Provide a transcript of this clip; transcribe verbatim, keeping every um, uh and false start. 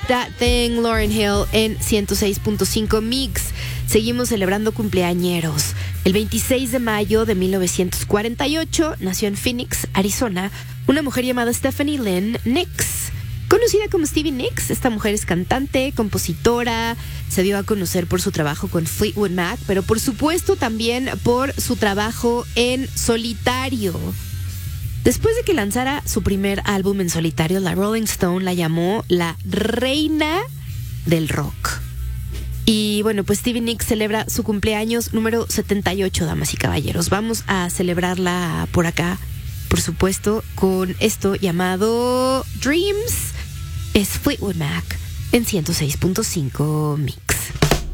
That Thing, Lauryn Hill en ciento seis punto cinco Mix. Seguimos celebrando cumpleañeros. El veintiséis de mayo de mil novecientos cuarenta y ocho nació en Phoenix, Arizona, una mujer llamada Stephanie Lynn Nicks. Conocida como Stevie Nicks, esta mujer es cantante, compositora, se dio a conocer por su trabajo con Fleetwood Mac, pero por supuesto también por su trabajo en solitario. Después de que lanzara su primer álbum en solitario, la Rolling Stone la llamó la reina del rock. Y bueno, pues Stevie Nicks celebra su cumpleaños número setenta y ocho, damas y caballeros. Vamos a celebrarla por acá, por supuesto, con esto llamado Dreams. Es Fleetwood Mac en ciento seis punto cinco Mix.